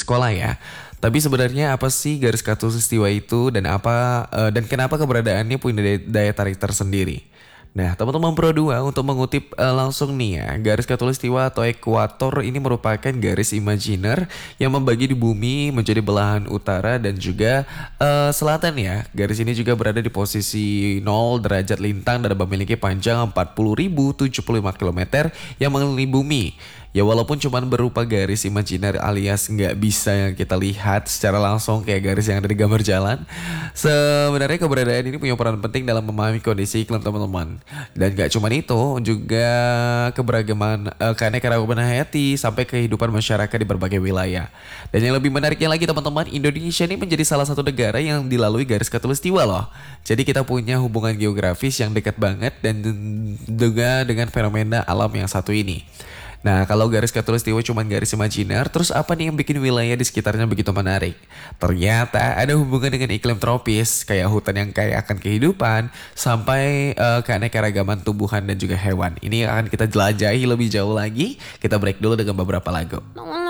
sekolah ya. Tapi sebenarnya apa sih garis khatulistiwa itu dan dan kenapa keberadaannya punya daya tarik tersendiri? Nah, teman-teman Pro 2 untuk mengutip langsung nih ya, garis khatulistiwa atau ekuator ini merupakan garis imajiner yang membagi di bumi menjadi belahan utara dan juga selatan ya. Garis ini juga berada di posisi 0 derajat lintang dan memiliki panjang 40.075 km yang mengelilingi bumi. Ya walaupun cuman berupa garis imajiner alias nggak bisa yang kita lihat secara langsung kayak garis yang ada di gambar jalan. Sebenarnya keberadaan ini punya peran penting dalam memahami kondisi iklim teman-teman. Dan gak cuma itu, juga keberagaman keanekaragaman hayati sampai kehidupan masyarakat di berbagai wilayah. Dan yang lebih menariknya lagi teman-teman, Indonesia ini menjadi salah satu negara yang dilalui garis khatulistiwa loh. Jadi kita punya hubungan geografis yang dekat banget dan juga dengan fenomena alam yang satu ini. Nah, kalau garis khatulistiwa cuma garis imajiner, terus apa nih yang bikin wilayah di sekitarnya begitu menarik? Ternyata ada hubungan dengan iklim tropis, kayak hutan yang kaya akan kehidupan, sampai keanekaragaman tumbuhan dan juga hewan. Ini akan kita jelajahi lebih jauh lagi. Kita break dulu dengan beberapa lagu.